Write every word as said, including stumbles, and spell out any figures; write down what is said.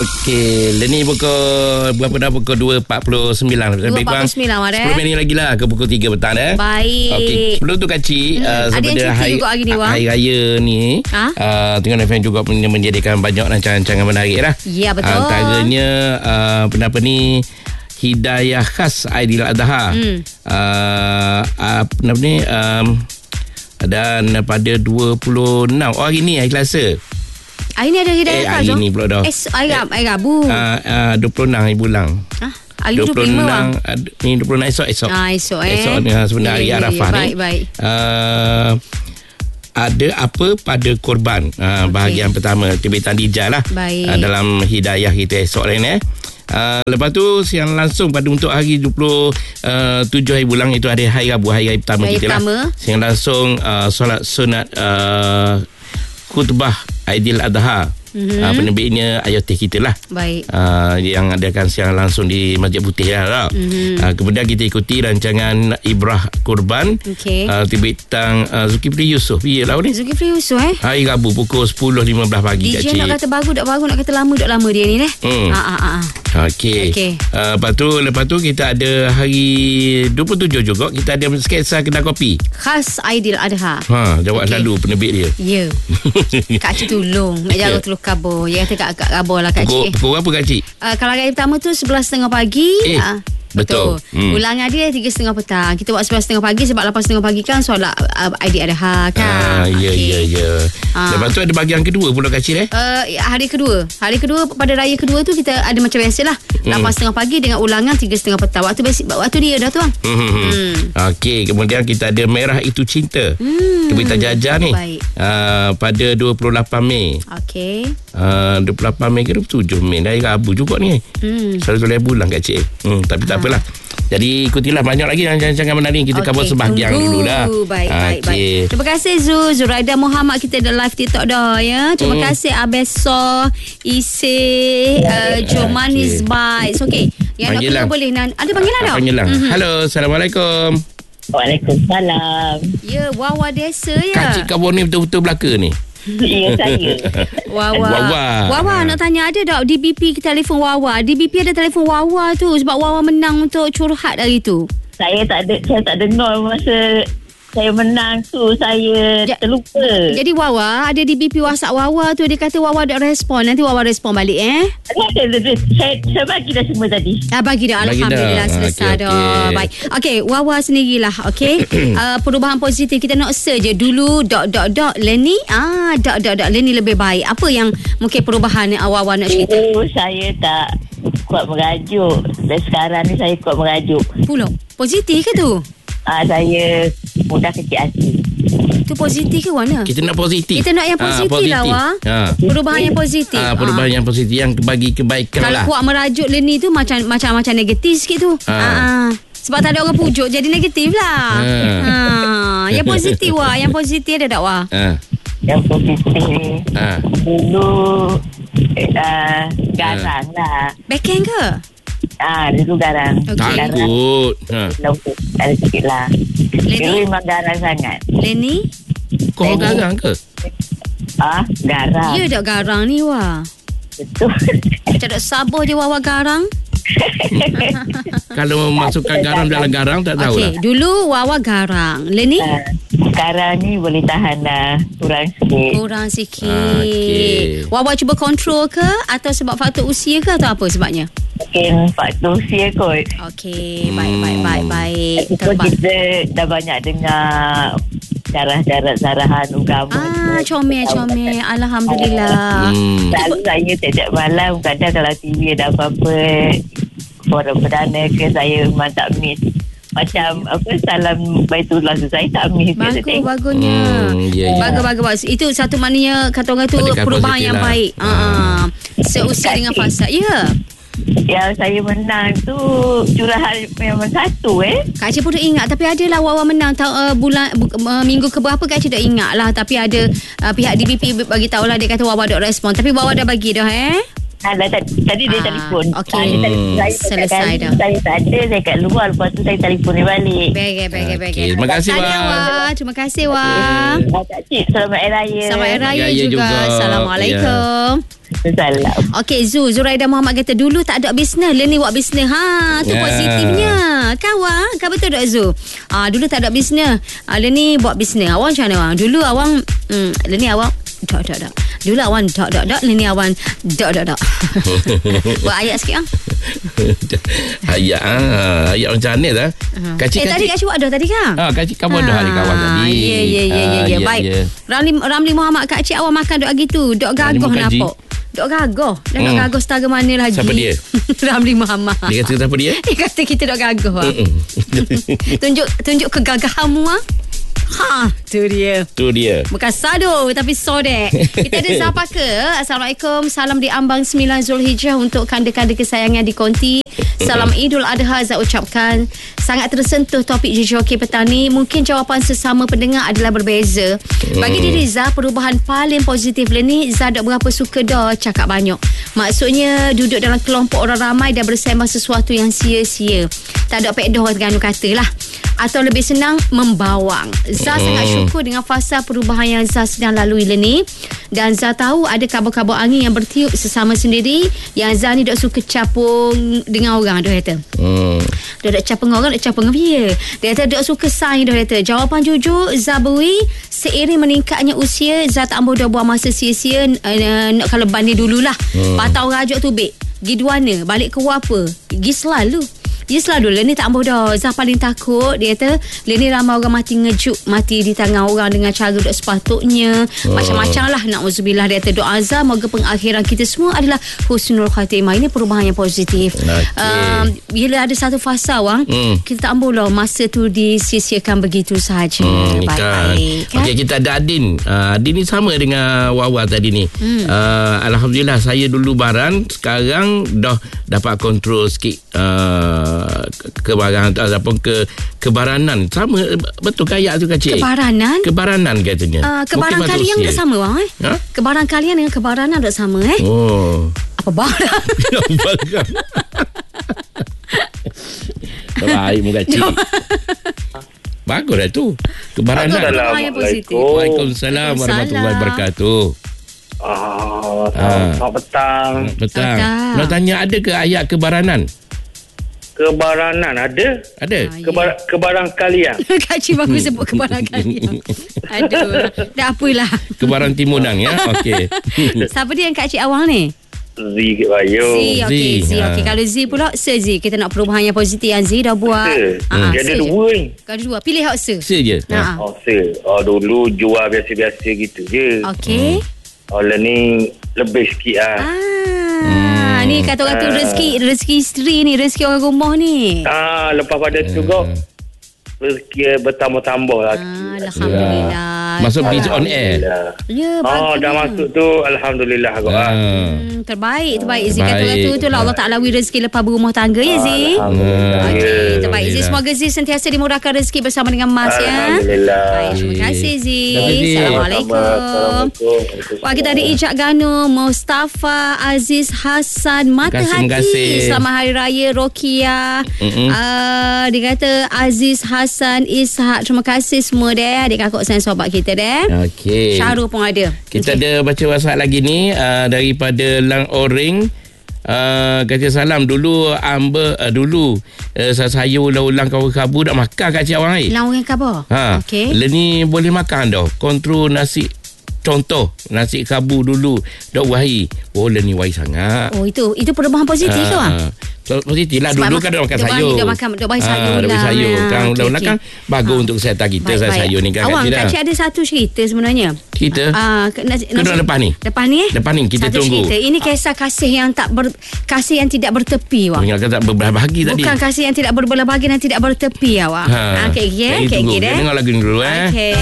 Okey, Leni pukul berapa dah? Pukul dua empat puluh sembilan. dua empat puluh sembilan ada. sepuluh minit lagi lah ke pukul tiga petang dah. Baik. Okey, sebelum tu kacik, hmm. uh, ada yang cuti hari, juga hari ni, Wah. hari raya ni, ha? uh, Tengah F M juga menjadikan banyak rancangan-rancangan menarik lah. Ya, betul. Antaranya uh, apa ni, Hidayah khas Aidiladha. Hmm. Uh, uh, apa ni, um, dan pada dua puluh enam, oh hari ni hari Selasa. Hari ni ada Hidayah eh, khas. Hari ni pula dah. Eh, hari, hari Rabu. Uh, uh, dua puluh enam hari bulan. Ah, hari dua puluh lima bang. Ni dua puluh enam esok esok. Ah, esok eh. Esok ni sebenarnya hari ya, Arafah ya, ni. Baik, baik. Uh, ada apa pada korban? Uh, okay. Bahagian pertama terbitan Dijal lah. Baik. Uh, dalam Hidayah kita esok ni eh. Uh, lepas tu siang langsung pada untuk hari dua puluh tujuh hari bulan itu ada hari Rabu, hari, hari pertama hari kita pertama. lah. Siang langsung uh, solat sunat uh, khutbah Aidiladha. Mm-hmm. Uh, penerbitnya Ayatih kita lah. Baik. Uh, yang adakan siang langsung di Masjid Putih lah. Mm-hmm. Uh, kemudian kita ikuti rancangan Ibrah Kurban. Okey. Uh, terbitan uh, Zulkifli Yusof. Iyalah ni. Zulkifli Yusof eh. Hari Rabu pukul sepuluh lima belas pagi. D J nak kata bagus tak bagus, nak kata lama tak lama dia ni eh. Hmm. Ha ah ah. Okey. Okay. Uh, lepas tu lepas tu kita ada hari dua puluh tujuh juga kita ada sketsa kedai kopi. Khas Aidiladha. Ha, jawab okay. Selalu penerbit dia. Ya. Kak Cik tolong nak jaga telur kabur. Dia kata kat kabur lah Kak Cik. Pukul berapa Kak Cik? Uh, kalau hari pertama tu sebelas tiga puluh pagi. Eh. Uh, Betul. Betul. Hmm. Ulangan dia tiga tiga puluh petang. Kita buat sebelas tiga puluh pagi sebab lapan tiga puluh pagi kan solat uh, Aidiladha kan. Ah, ya okay. ya ya. Ah. Lepas tu ada bahagian kedua pula Kak Cik eh? Uh, hari kedua. Hari kedua pada raya kedua tu kita ada macam biasalah. lapan tiga puluh pagi dengan ulangan tiga tiga puluh petang. Waktu basic, waktu dia dah tu bang. Hmm. hmm. Okey, kemudian kita ada Merah Itu Cinta. Hmm. Terbitan Jaja ni. Uh, pada dua puluh lapan Mei. Okey. Uh, dua puluh lapan Mei ke dua puluh tujuh Mei. Dari Rabu juga ni. Hmm. Selalu bulan Kak Cik. Hmm, tapi tak ha. apalah. Jadi ikutilah banyak lagi rancangan menarik kita okay. cover sebahagian dulu dah. Baik, okay. baik, baik. Terima kasih Zul, Zuraida Muhammad, kita ada live TikTok dah ya. Terima hmm. kasih Abeso, Ise, uh, Jomanis okay. Bites. Okey. Yang panggilan. nak boleh nan- ada panggilan dah. Panggilan. Mm-hmm. Halo, Assalamualaikum. Waalaikumsalam. Ya, Wawa Desa ya. Kak Cik Kabur ni betul-betul belaka ni. Ya, saya. Wawa. Wawa. Wawa nak tanya, ada tak D B P telefon Wawa? D B P ada telefon Wawa tu sebab Wawa menang untuk curhat hari tu. Saya tak ada, saya tak dengar masa saya menang tu, saya ja, terlupa. Jadi Wawa ada D B P WhatsApp Wawa tu, dia kata Wawa tak respon. Nanti Wawa respon balik eh. Saya, saya, saya bagi dah semua tadi. Ah, bagi dah. Bagi Alhamdulillah dah. selesai okay, dah. Okay. Baik. Okey, Wawa sendirilah. Okey. uh, perubahan positif kita nak search je dulu dot dot dot Leni. Ah, dot dot dot Leni lebih baik. Apa yang mungkin perubahan yang Wawa nak cerita? Oh, saya tak kuat merajuk. Dan sekarang ni saya kuat merajuk. Pula. Positif ke tu? Ah, saya mudah kecil hati. Itu positif ke mana? Kita nak positif. Kita nak yang positif, ha, positif. lah Wah. Ha. Perubahan yang positif. Ha, perubahan ha. yang positif yang bagi kebaikan kalau lah. Kalau kuat merajuk Leni tu macam macam macam negatif sikit tu. Ha. Ha. Sebab tak ada orang pujuk jadi negatif lah. Ha. Ha. Yang positif Wah, yang positif ada tak Wah? Ha. Yang positif ha. Dulu uh, garang ha. lah. Backhand ke? Ah, dulu garang. Okay. Takut. Ha. Ada sikit lah. Dulu memang garang sangat. Leni? Kau Leni. Garang ke? Ah, garang. Ya tak garang ni Wah. Betul. Macam tak sabar je Wawa garang. Kalau memasukkan garam dalam garang tak tahu okay. lah. Dulu Wawa garang. Leni? Uh, sekarang ni boleh tahan dah. Kurang sikit. Kurang sikit. Okay. Wawa cuba kontrol ke? Atau sebab faktor usia ke? Atau apa sebabnya? Mungkin faktor usia kot. Okey. Baik, baik, baik, baik. Kita, kita dah banyak dengar syarah-syarah sarahan agama. Ah, comel, comel. Alhamdulillah. Hmm. Selalu saya tiap-tiap malam, kadang kalau T V ada apa-apa, orang perdana ke, saya memang tak miss. Macam apa salam Baitullah tu saya tak miss. Bagus, bagusnya. Hmm, yeah, yeah. Bagus, bagus, bagus. Itu satu maknanya kata orang tu perubahan yang lah. baik. Ah, uh, seusia dengan fasa. Ya. Yeah. Yang saya menang tu curahan memang satu eh. Kak Cik pun ingat. Tapi adalah Wawa menang tahu, uh, bulan uh, minggu keberapa Kak Cik tak ingat lah. Tapi ada uh, pihak D B P bagi tahulah. Dia kata Wawa tak respon. Tapi Wawa dah bagi dah eh. Alah, tadi, tadi dia ah, telefon. Okey. Hmm. Saya selesai dah. Saya tak ada, saya kat luar. Lepas tu saya telefon dia balik. Baik, baik, baik. Okay. Terima kasih Wah. Terima kasih Wah. Kak Cik, selamat Hari Raya. Selamat Hari Raya, Raya juga. juga. Assalamualaikum. Ya. Salam. Okey, Zu, Zuraida Muhammad kata dulu tak ada bisnes, Leni buat bisnes. Ha, tu Ya. positifnya. Kawan, kan betul tak Zu? Ah, dulu tak ada bisnes. Ah, Leni buat bisnes. Awang macam mana awang? Dulu awang hmm, Leni awang dok dok dok. Dulu awang dok dok dok, Leni awang dok dok dok. Buat ayat sikit ah. Ayat ah, ayat macam ni dah. Eh, Kacik-kacik. tadi Kak Cik buat dah tadi kan? Ah, kacik kamu ada hari kawan tadi. Ya, ya, ya, ya, Ah, ya. Baik. Ramli, Ramli Muhammad, Kak Cik awak makan dok gitu. Dok Ramli gagah Mukaji. nampak. Dok gagah. Dah dok Hmm. gagah setaga mana lagi? Siapa dia? Ramli Muhammad. Dia kata siapa dia? Dia kata kita dok gagah. ah. Mm-mm. Tunjuk tunjuk kegagahanmu ah. Ha, tu dia. Tu dia. Bukan sado tapi sodek. Kita ada Zafaka. Assalamualaikum. Salam di ambang sembilan Zulhijjah untuk kanda-kanda kesayangan di konti. Salam Idul Adha Zah ucapkan. Sangat tersentuh topik Joki Petani. Mungkin jawapan sesama pendengar adalah berbeza. Bagi diri Zah, perubahan paling positif ni Zah tak berapa suka dah cakap banyak. Maksudnya duduk dalam kelompok orang ramai dan bersembang sesuatu yang sia-sia. Tak ada pedoh dengan kata lah. Atau lebih senang membawang. Zah hmm. sangat syukur dengan fasa perubahan yang Zah sedang lalui ni. Dan Zah tahu ada kabut-kabut angin yang bertiup sesama sendiri. Yang Zah ni tak suka capung dengan orang, dia kata. Hmm. Dia tak capung dengan orang, tak capung dengan dia. Dia kata tak suka saing, dia kata. Jawapan jujur Zah beri, seiring meningkatnya usia, Zah tak mahu dah buang masa sia-sia. uh, Nak kalau banding dululah. Hmm. Patau rajuk tu beg. Gi duana, balik ke apa? Gi selalu. Dia selalu Leni tak ambuh dah. Zah paling takut, dia kata Leni ramai orang mati ngejuk, mati di tangan orang dengan cara tak sepatutnya. oh. Macam-macam lah. Na'udzubillah. Dia kata doa Zah moga pengakhiran kita semua adalah husnul khatimah. Ini perubahan yang positif. okay. um, Bila ada satu fasa wang, hmm. kita tak ambuh lah masa tu disia-siakan begitu sahaja. hmm, Baik-baik kan? Okey, kita ada Adin. uh, Adin ni sama dengan Wawa tadi ni. hmm. uh, Alhamdulillah saya dulu baran, sekarang dah dapat kontrol sikit uh, kebaran ataupun ke kebaranan. Sama betul ke ayat tu Kak Cik? Kebaranan? Kebaranan katanya. Uh, kebaran kalian tak sama wang eh? Ha? Kebaran kalian dengan kebaranan tak sama eh? Oh. Apa barang? Barang. Baik mu Kak Cik. Bagus dah tu. Kebaranan. Assalamualaikum. Waalaikumsalam warahmatullahi wabarakatuh. Ah, Ah. selamat petang. Petang. Petang. Nak tanya ada ke ayat kebaranan? Kebaranan ada? Ada. Ah, Kebar- kebarang kalian. Kak Cik bagus sebut kebaran kalian. Aduh, dah apalah. Kebaran Timunang ya. Okey. Siapa dia yang Kak Cik awang ni? Z ke Bayu. Z, okey, Z, Z. ha. Okey, kalau Z pula, Se Z. Kita nak perubahan yang positif yang Z dah buat. Se. Ah, Dia ada Se je. dua ni. Kau ada dua. Pilih hak Se. Se je. Ha. Oh, se. Oh, dulu jual biasa-biasa gitu je. Okey. Oh, lah ni lebih sikit lah. Ah, ni kata orang tu Ah. rezeki, rezeki isteri ni, rezeki orang rumah ni. Ah, lepas pada tu kau rezeki bertambah-tambah lah. Ah, alhamdulillah. Masuk Biz on air. Alhamdulillah. Ya, Oh, dah bagusnya. masuk tu Alhamdulillah kau. Ah. Hmm, terbaik, terbaik Z. Kata Baik. orang tu, itulah Allah Ta'ala beri rezeki lepas berumah tangga ya Z. Alhamdulillah. Okey, terbaik Z. Alhamdulillah. Semoga Z sentiasa dimurahkan rezeki bersama dengan Mas ya. Alhamdulillah. Baik, terima kasih Z. Terima kasih. Assalamualaikum. Assalamualaikum. Wah, kita ada Ijak Gano, Mustafa Aziz Hassan, Mata Terima kasih, terima kasih. Hati. Selamat Hari Raya Rokia. Mm-mm. Uh, dia kata Aziz Hassan Ishak. Terima kasih semua dia. Adik kakak sayang sobat kita dia. Okey. Syahrul pun ada. Kita Okey. ada baca WhatsApp lagi ni uh, daripada Lang Oring. Uh, kata salam dulu amba uh, dulu uh, saya ulang-ulang kabu-kabu nak makan kat cik awang ni. Lang orang khabar. Ha. Okey. Le ni boleh makan dah. Kontrol nasi, contoh nasi kabu dulu dok wahi. Oh le ni wahi sangat. Oh, itu itu perubahan positif ke bang? Ah, so, positif lah. Sebab Dulu mak- kan dia makan dia sayur. bagi- dia makan- dia bagi sayur Ah, dia bagi lah. sayur. Ah, Kan okey, ulang-ulang okey. kan bagus Ah. untuk kesihatan kita Baik, baik. sayur ni kan. Awang, Kak Kak Cik ada satu cerita sebenarnya. Kita Ah, ke- nasi- Kedua nasi- lepas ni? Lepas ni eh? Lepas ni kita satu tunggu. Cerita. Ini kisah kasih yang tak ber, kasih yang tidak bertepi wang. Mengingatkan tak berbelah bahagi tadi. Bukan kasih yang tidak berbelah bagi dan tidak bertepi awak. Ha. Ah, okey okey eh. Jadi Okey tunggu. okey Kita eh. dengar lagu ni dulu eh. Okey.